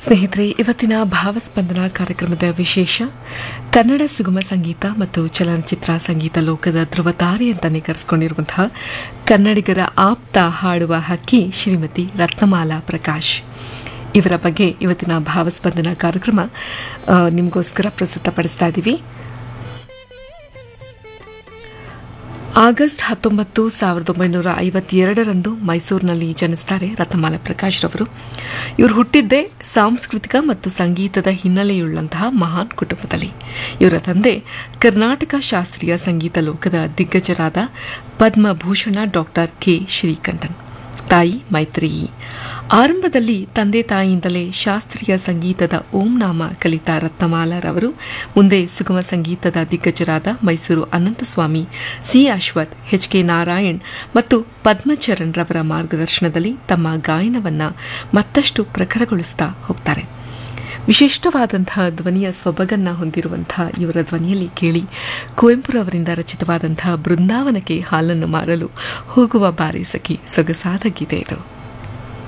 ಸ್ನೇಹಿತರೆ, ಇವತ್ತಿನ ಭಾವಸ್ಪಂದನ ಕಾರ್ಯಕ್ರಮದ ವಿಶೇಷ ಕನ್ನಡ ಸುಗಮ ಸಂಗೀತ ಮತ್ತು ಚಲನಚಿತ್ರ ಸಂಗೀತ ಲೋಕದ ಧ್ರುವತಾರೆ ಅಂತಾನೆ ಕರೆಸಿಕೊಂಡಿರುವಂತಹ ಕನ್ನಡಿಗರ ಆಪ್ತ ಹಾಡುವ ಹಕ್ಕಿ ಶ್ರೀಮತಿ ರತ್ನಮಾಲಾ ಪ್ರಕಾಶ್ ಇವರ ಬಗ್ಗೆ ಇವತ್ತಿನ ಭಾವಸ್ಪಂದನ ಕಾರ್ಯಕ್ರಮ ನಿಮಗೋಸ್ಕರ ಪ್ರಸ್ತುತಪಡಿಸ್ತಾ ಇದ್ದೀವಿ. ಆಗಸ್ಟ್ 19, 1952ರಂದು ಮೈಸೂರಿನಲ್ಲಿ ಜನಿಸ್ತಾರೆ ರತ್ನಮಾಲಾ ಪ್ರಕಾಶ್ ರವರು. ಇವರು ಹುಟ್ಟಿದ್ದೇ ಸಾಂಸ್ಕೃತಿಕ ಮತ್ತು ಸಂಗೀತದ ಹಿನ್ನೆಲೆಯುಳ್ಳಂತಹ ಮಹಾನ್ ಕುಟುಂಬದಲ್ಲಿ. ಇವರ ತಂದೆ ಕರ್ನಾಟಕ ಶಾಸ್ತ್ರೀಯ ಸಂಗೀತ ಲೋಕದ ದಿಗ್ಗಜರಾದ ಪದ್ಮಭೂಷಣ ಡಾಕ್ಟರ್ ಕೆ ಶ್ರೀಕಂಠನ್. ತಾಯಿ ಮೈತ್ರೇಯಿ. ಆರಂಭದಲ್ಲಿ ತಂದೆ ತಾಯಿಯಿಂದಲೇ ಶಾಸ್ತ್ರೀಯ ಸಂಗೀತದ ಓಂ ನಾಮ ಕಲಿತ ರತ್ನಮಾಲಾರವರು ಮುಂದೆ ಸುಗಮ ಸಂಗೀತದ ದಿಗ್ಗಜರಾದ Mysuru Ananthaswamy, C Ashwath, H K Narayan ಮತ್ತು ಪದ್ಮಚರಣ್ ರವರ ಮಾರ್ಗದರ್ಶನದಲ್ಲಿ ತಮ್ಮ ಗಾಯನವನ್ನು ಮತ್ತಷ್ಟು ಪ್ರಖರಗೊಳಿಸ್ತಾ ಹೋಗ್ತಾರೆ. ವಿಶಿಷ್ಟವಾದಂತಹ ಧ್ವನಿಯ ಸೊಬಗನ್ನ ಹೊಂದಿರುವಂತಹ ಇವರ ಧ್ವನಿಯಲ್ಲಿ ಕೇಳಿ ಕುವೆಂಪುರವರಿಂದ ರಚಿತವಾದಂತಹ ಬೃಂದಾವನಕ್ಕೆ ಹಾಲನ್ನು ಮಾರಲು ಹೋಗುವ ಬಾರಿ ಸಖಿ ಸೊಗಸಾದ ಗೀತೆ ಇದು.